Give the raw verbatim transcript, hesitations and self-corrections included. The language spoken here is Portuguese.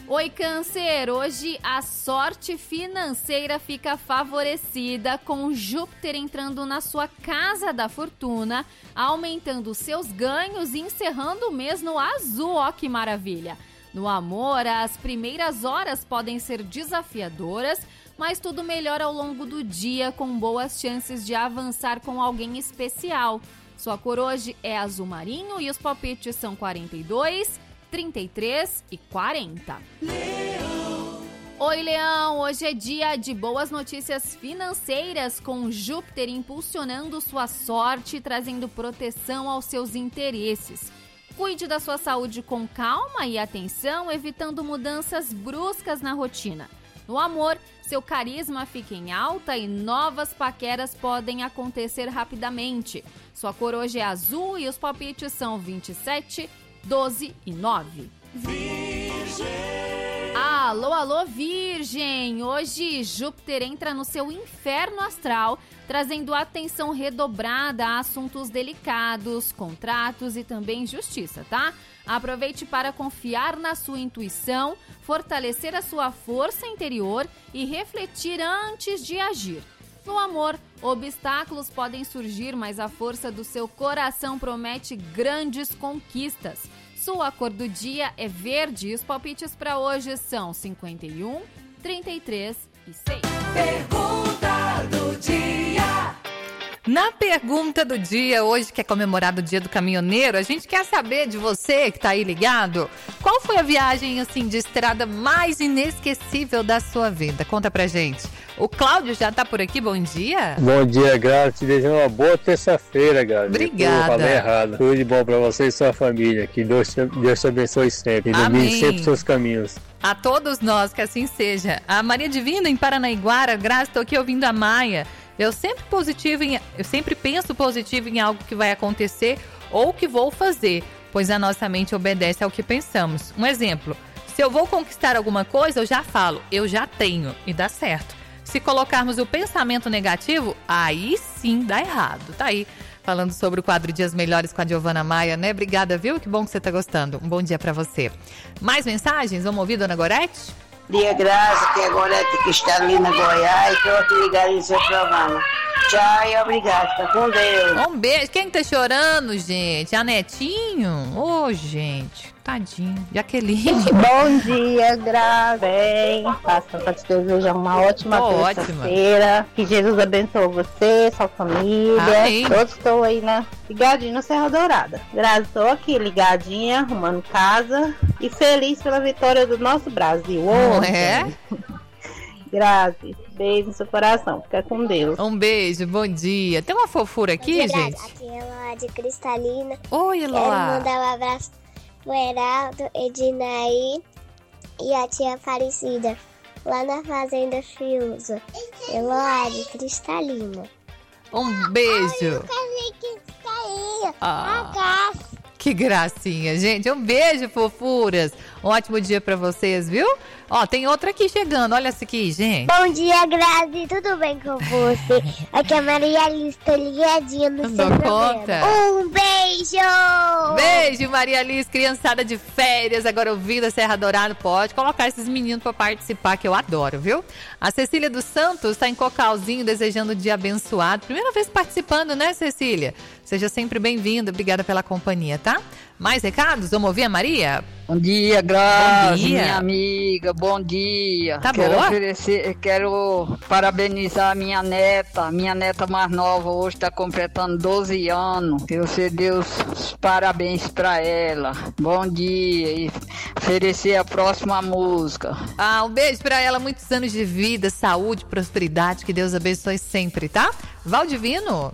Oi, Câncer! Hoje a sorte financeira fica favorecida com Júpiter entrando na sua casa da fortuna, aumentando seus ganhos e encerrando o mês no azul. Ó, que maravilha! No amor, as primeiras horas podem ser desafiadoras, mas tudo melhora ao longo do dia, com boas chances de avançar com alguém especial. Sua cor hoje é azul marinho e os palpites são quarenta e dois, trinta e três e quarenta. Leão. Oi, Leão! Hoje é dia de boas notícias financeiras, com Júpiter impulsionando sua sorte e trazendo proteção aos seus interesses. Cuide da sua saúde com calma e atenção, evitando mudanças bruscas na rotina. No amor, seu carisma fica em alta e novas paqueras podem acontecer rapidamente. Sua cor hoje é azul e os palpites são vinte e sete, doze e nove. Virgem. Alô, alô, Virgem! Hoje Júpiter entra no seu inferno astral, trazendo atenção redobrada a assuntos delicados, contratos e também justiça, tá? Aproveite para confiar na sua intuição, fortalecer a sua força interior e refletir antes de agir. No amor, obstáculos podem surgir, mas a força do seu coração promete grandes conquistas. Sua cor do dia é verde e os palpites para hoje são cinquenta e um, trinta e três e seis. Pergunta do dia. Na pergunta do dia, hoje que é comemorado o Dia do Caminhoneiro, a gente quer saber de você que tá aí ligado, qual foi a viagem assim de estrada mais inesquecível da sua vida? Conta pra gente. O Cláudio já tá por aqui, bom dia. Bom dia, Graça, te desejo uma boa terça-feira, Graça. Obrigada. Eu falei errado. Tudo de bom pra você e sua família, que Deus te, Deus te abençoe sempre, ilumine sempre os seus caminhos. A todos nós, que assim seja. A Maria Divina, em Paranaiguara, Graça, tô aqui ouvindo a Maia. Eu sempre, positivo em, eu sempre penso positivo em algo que vai acontecer ou que vou fazer, pois a nossa mente obedece ao que pensamos. Um exemplo, se eu vou conquistar alguma coisa, eu já falo, eu já tenho, e dá certo. Se colocarmos o pensamento negativo, aí sim dá errado. Tá aí, falando sobre o quadro Dias Melhores com a Giovana Maia, né? Obrigada, viu? Que bom que você tá gostando. Um bom dia pra você. Mais mensagens? Vamos ouvir, dona Gorete? Dia Graça, que agora que está ali na Goiás, estou aqui ligado no seu programa. Tchau e obrigado, fica com Deus. Um beijo. Quem tá chorando, gente? A Netinho? Ô, oh, gente, tadinho. Jaqueline. Bom dia, Graça. Bem, faço para te desejar uma ótima oh, terça-feira. Que Jesus abençoe você, sua família. Amém. Todos estão aí, né? Ligadinho no Serra Dourada. Graça, estou aqui ligadinha, arrumando casa e feliz pela vitória do nosso Brasil. Não é? Graça, beijo no seu coração. Fica com Deus. Um beijo, bom dia. Tem uma fofura aqui, dia, gente? Aqui é Eloá de Cristalina. Oi, Eloá. Quero mandar um abraço pro Heraldo, Edinaí e a tia Aparecida, lá na Fazenda Fiuza. Eloá de Cristalina. Um beijo. Ai, ah, que gracinha, gente. Um beijo, fofuras. Um ótimo dia pra vocês, viu? Ó, tem outra aqui chegando. Olha essa aqui, gente. Bom dia, Grazi. Tudo bem com você? Aqui é a Maria Alice. Tô ligadinha no Não seu dou programa. conta. Um beijo! Beijo, Maria Alice. Criançada de férias, agora ouvindo a Serra Dourada. Pode colocar esses meninos pra participar, que eu adoro, viu? A Cecília dos Santos tá em Cocalzinho, desejando um dia abençoado. Primeira vez participando, né, Cecília? Seja sempre bem-vinda. Obrigada pela companhia, tá? Mais recados? Vamos ouvir a Maria? Bom dia, Graça, bom dia. Minha amiga, bom dia. Tá quero boa? oferecer, quero parabenizar a minha neta, minha neta mais nova hoje está completando doze anos. Eu sei Deus, parabéns para ela. Bom dia e oferecer a próxima música. Ah, um beijo para ela, muitos anos de vida, saúde, prosperidade, que Deus abençoe sempre, tá? Valdivino?